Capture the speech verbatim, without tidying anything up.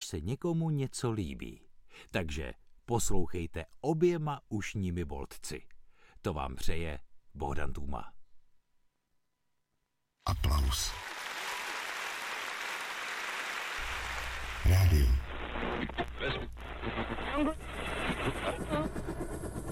se někomu něco líbí. Takže poslouchejte oběma ušními boltci. To vám přeje Bohdan Tůma. Aplaus. Rádio.